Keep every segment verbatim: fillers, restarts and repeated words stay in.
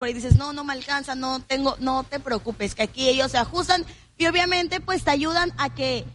por ahí dices, no, no me alcanza, no tengo, no te preocupes, que aquí ellos se ajustan y obviamente pues te ayudan a que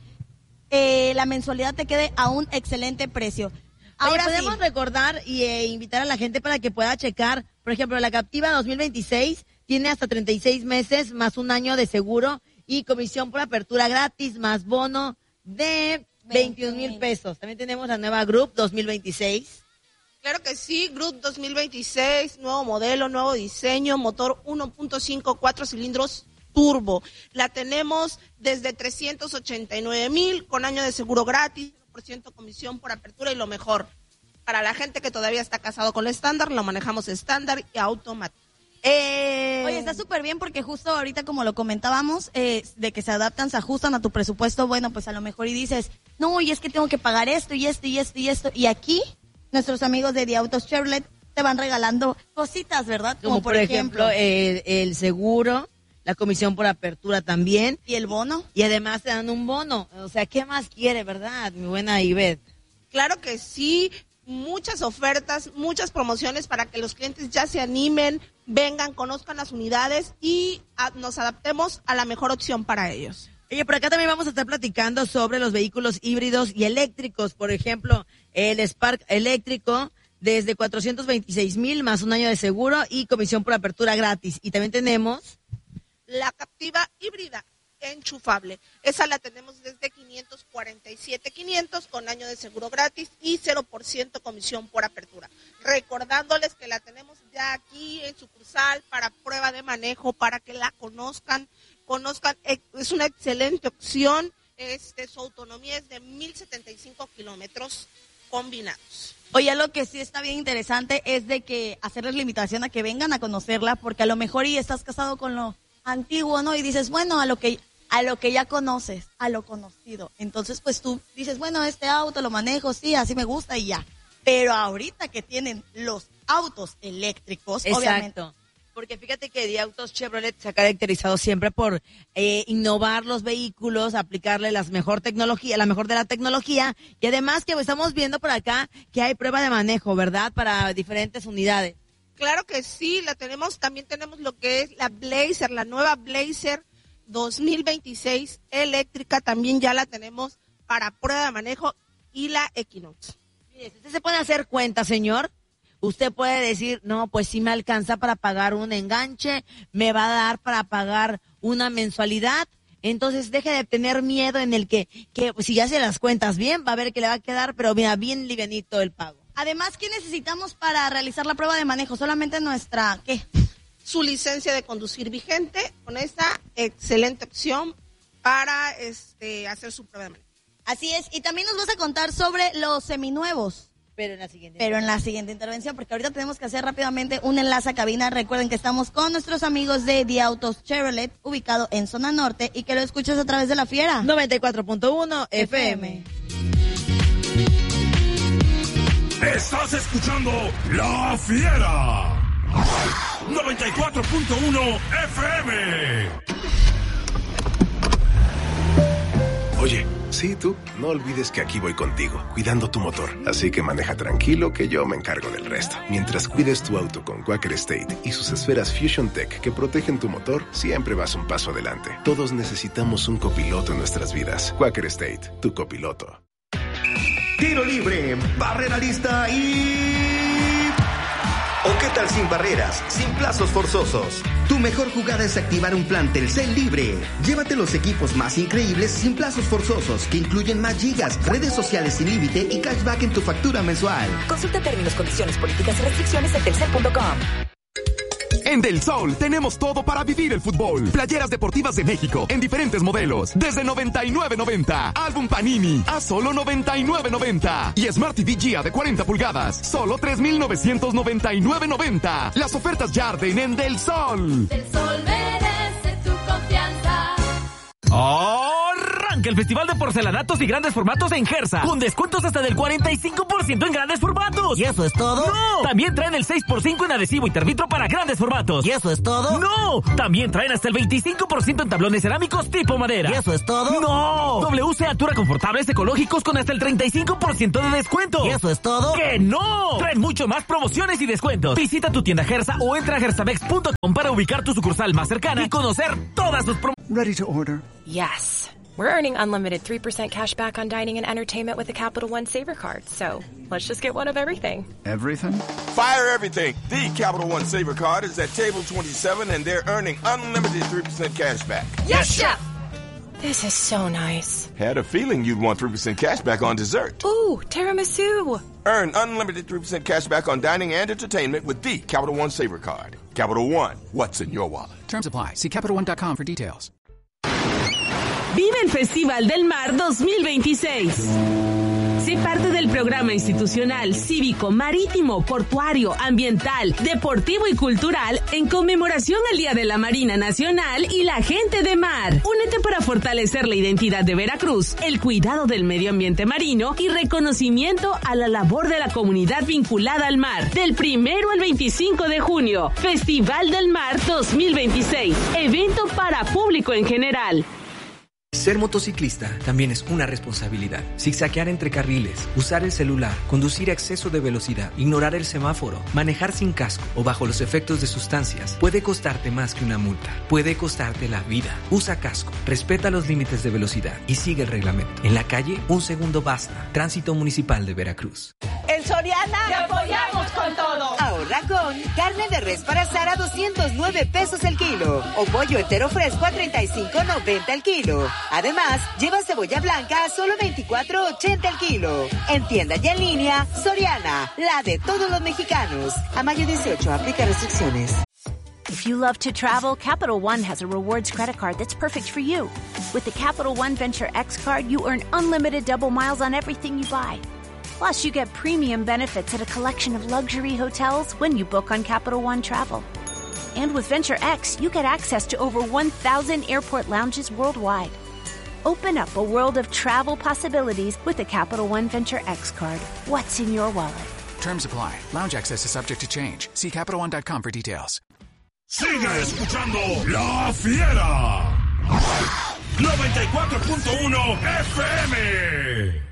eh, la mensualidad te quede a un excelente precio. Ahora Oye, podemos sí. recordar y eh, invitar a la gente para que pueda checar, por ejemplo, la Captiva dos mil veintiséis tiene hasta treinta y seis meses más un año de seguro y comisión por apertura gratis más bono de veintiún mil pesos. También tenemos la nueva Group dos mil veintiséis. Claro que sí, Group dos mil veintiséis, nuevo modelo, nuevo diseño, motor uno punto cinco, cuatro cilindros turbo. La tenemos desde trescientos ochenta y nueve mil con año de seguro gratis, cero por ciento comisión por apertura y lo mejor. Para la gente que todavía está casado con el estándar, lo manejamos estándar y automático. Eh... Oye, está súper bien porque justo ahorita como lo comentábamos, eh, de que se adaptan, se ajustan a tu presupuesto, bueno, pues a lo mejor y dices, no, y es que tengo que pagar esto y esto y esto y esto. Y aquí, nuestros amigos de The Autos Chevrolet te van regalando cositas, ¿verdad? Como, como por, por ejemplo, ejemplo el, el seguro, la comisión por apertura también. Y el bono. Y además te dan un bono. O sea, ¿qué más quiere, verdad, mi buena Ivette? Claro que sí. Muchas ofertas, muchas promociones para que los clientes ya se animen, vengan, conozcan las unidades y a, nos adaptemos a la mejor opción para ellos. Oye, por acá también vamos a estar platicando sobre los vehículos híbridos y eléctricos. Por ejemplo, el Spark eléctrico desde cuatrocientos veintiséis mil más un año de seguro y comisión por apertura gratis. Y también tenemos la Captiva híbrida enchufable. Esa la tenemos desde quinientos cuarenta y siete mil quinientos con año de seguro gratis y cero por ciento comisión por apertura. Recordándoles que la tenemos ya aquí en sucursal para prueba de manejo, para que la conozcan, conozcan, es una excelente opción, este, su autonomía es de mil setenta y cinco kilómetros combinados. Oye, lo que sí está bien interesante es de que hacerles la invitación a que vengan a conocerla, porque a lo mejor y estás casado con lo antiguo, ¿no? Y dices, bueno, a lo que a lo que ya conoces, a lo conocido. Entonces, pues tú dices, bueno, este auto lo manejo, sí, así me gusta y ya. Pero ahorita que tienen los autos eléctricos, exacto, obviamente. Porque fíjate que The Autos Chevrolet se ha caracterizado siempre por eh, innovar los vehículos, aplicarle la mejor tecnología, la mejor de la tecnología, y además que estamos viendo por acá que hay prueba de manejo, ¿verdad? Para diferentes unidades. Claro que sí, la tenemos, también tenemos lo que es la Blazer, la nueva Blazer dos mil veintiséis eléctrica, también ya la tenemos para prueba de manejo, y la Equinox. Mire, si usted se puede hacer cuenta, señor, usted puede decir, no, pues sí me alcanza para pagar un enganche, me va a dar para pagar una mensualidad, entonces deje de tener miedo en el que, que si ya se las cuentas bien, va a ver que le va a quedar, pero mira, bien livianito el pago. Además, ¿qué necesitamos para realizar la prueba de manejo? Solamente nuestra, ¿qué? Su licencia de conducir vigente, con esta excelente opción para este hacer su prueba de manejo. Así es, y también nos vas a contar sobre los seminuevos. Pero en la siguiente. Pero en la siguiente intervención, porque ahorita tenemos que hacer rápidamente un enlace a cabina. Recuerden que estamos con nuestros amigos de The Autos Chevrolet, ubicado en Zona Norte, y que lo escuchas a través de La Fiera. noventa y cuatro punto uno F M. Estás escuchando La Fiera. noventa y cuatro punto uno F M. Oye, sí, tú, no olvides que aquí voy contigo, cuidando tu motor. Así que maneja tranquilo que yo me encargo del resto. Mientras cuides tu auto con Quaker State y sus esferas Fusion Tech que protegen tu motor, siempre vas un paso adelante. Todos necesitamos un copiloto en nuestras vidas. Quaker State, tu copiloto. Tiro libre, barrera lista y... ¿O qué tal sin barreras, sin plazos forzosos? Tu mejor jugada es activar un plan Telcel libre. Llévate los equipos más increíbles sin plazos forzosos, que incluyen más gigas, redes sociales sin límite y cashback en tu factura mensual. Consulta términos, condiciones, políticas y restricciones en telcel punto com. En Del Sol tenemos todo para vivir el fútbol. Playeras deportivas de México en diferentes modelos. Desde noventa y nueve noventa. Álbum Panini a solo noventa y nueve noventa. Y Smart T V G A de cuarenta pulgadas. Solo tres mil novecientos noventa y nueve noventa. Las ofertas ya arden en Del Sol. Del Sol merece tu confianza. ¡Arranca! Arranca el Festival de Porcelanatos y Grandes Formatos en Gersa, con descuentos hasta del cuarenta y cinco por ciento en grandes formatos. ¿Y eso es todo? ¡No! También traen el seis por cinco en adhesivo y termitro para grandes formatos. ¿Y eso es todo? ¡No! También traen hasta el veinticinco por ciento en tablones cerámicos tipo madera. ¿Y eso es todo? ¡No! W C Altura confortables ecológicos con hasta el treinta y cinco por ciento de descuento. ¿Y eso es todo? ¡Que no! Traen mucho más promociones y descuentos. Visita tu tienda Gersa o entra a gersamex punto com para ubicar tu sucursal más cercana y conocer todas sus promociones. Ready to order? Yes. We're earning unlimited three percent cash back on dining and entertainment with the Capital One Saver Card. So let's just get one of everything. Everything? Fire everything. The Capital One Saver Card is at table twenty-seven and they're earning unlimited three percent cash back. Yes, chef! This is so nice. Had a feeling you'd want three percent cash back on dessert. Ooh, tiramisu. Earn unlimited three percent cash back on dining and entertainment with the Capital One Saver Card. Capital One, what's in your wallet? Terms apply. See Capital One dot com for details. Vive el Festival del Mar dos mil veintiséis. Sé parte del programa institucional, cívico, marítimo, portuario, ambiental, deportivo y cultural en conmemoración al Día de la Marina Nacional y la Gente de Mar. Únete para fortalecer la identidad de Veracruz, el cuidado del medio ambiente marino y reconocimiento a la labor de la comunidad vinculada al mar. Del primero al veinticinco de junio, Festival del Mar dos mil veintiséis. Evento para público en general. Ser motociclista también es una responsabilidad. Zigzaguear entre carriles, usar el celular, conducir a exceso de velocidad, ignorar el semáforo, manejar sin casco o bajo los efectos de sustancias puede costarte más que una multa. Puede costarte la vida. Usa casco, respeta los límites de velocidad y sigue el reglamento. En la calle, un segundo basta. Tránsito Municipal de Veracruz. En Soriana te apoyamos con todo. Ahorra con carne de res para asar a doscientos nueve pesos el kilo o pollo entero fresco a treinta y cinco noventa el kilo. Además, lleva cebolla blanca a solo veinticuatro ochenta el kilo. En tienda y en línea, Soriana, la de todos los mexicanos. A mayo dieciocho, aplica restricciones. If you love to travel, Capital One has a rewards credit card that's perfect for you. With the Capital One Venture X card, you earn unlimited double miles on everything you buy. Plus, you get premium benefits at a collection of luxury hotels when you book on Capital One Travel. And with Venture X, you get access to over one thousand airport lounges worldwide. Open up a world of travel possibilities with the Capital One Venture X card. What's in your wallet? Terms apply. Lounge access is subject to change. See Capital One dot com for details. Sigue escuchando La Fiera. noventa y cuatro punto uno F M.